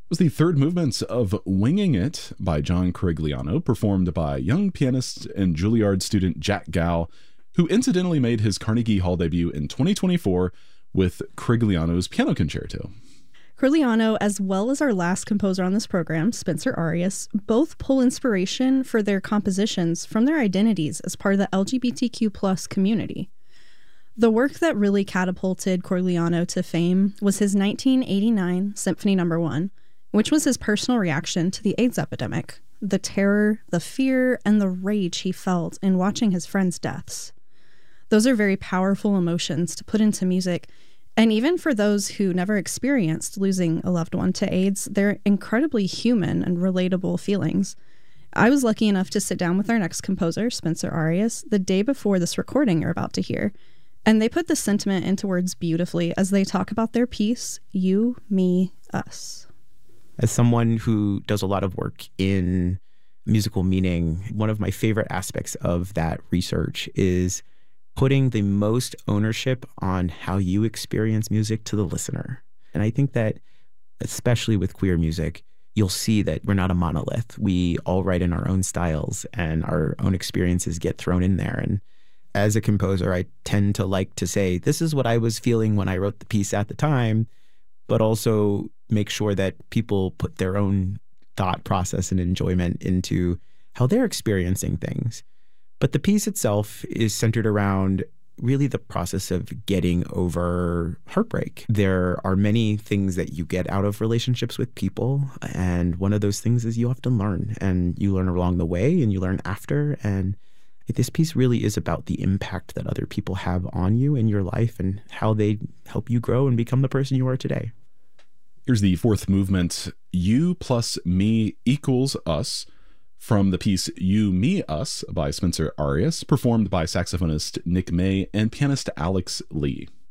Was the third movement of Winging It by John Corigliano, performed by young pianist and Juilliard student Jack Gow, who incidentally made his Carnegie Hall debut in 2024 with Corigliano's Piano Concerto. Corigliano, as well as our last composer on this program, Spencer Arias, both pull inspiration for their compositions from their identities as part of the LGBTQ+ community. The work that really catapulted Corigliano to fame was his 1989 Symphony No. 1, which was his personal reaction to the AIDS epidemic, the terror, the fear, and the rage he felt in watching his friends' deaths. Those are very powerful emotions to put into music, and even for those who never experienced losing a loved one to AIDS, they're incredibly human and relatable feelings. I was lucky enough to sit down with our next composer, Spencer Arias, the day before this recording you're about to hear, and they put the sentiment into words beautifully as they talk about their piece, You, Me, Us. As someone who does a lot of work in musical meaning, one of my favorite aspects of that research is putting the most ownership on how you experience music to the listener. And I think that, especially with queer music, you'll see that we're not a monolith. We all write in our own styles and our own experiences get thrown in there. And as a composer, I tend to like to say, this is what I was feeling when I wrote the piece at the time, but also make sure that people put their own thought process and enjoyment into how they're experiencing things. But the piece itself is centered around really the process of getting over heartbreak. There are many things that you get out of relationships with people, and one of those things is you have to learn, and you learn along the way and you learn after. And this piece really is about the impact that other people have on you in your life and how they help you grow and become the person you are today. Here's the fourth movement, You plus Me equals Us, from the piece You, Me, Us by Spencer Arias, performed by saxophonist Nick May and pianist Alex Lee.